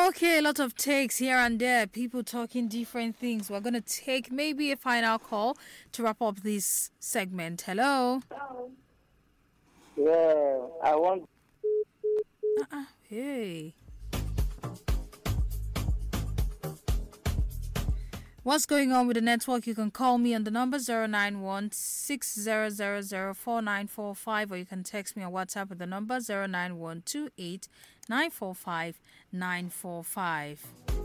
Okay, a lot of takes here and there. People talking different things. We're going to take maybe a final call to wrap up this segment. Hello? Yeah, I want. Hey. What's going on with the network? You can call me on the number 091-6000-4945 or you can text me on WhatsApp with the number 091-28-945-945.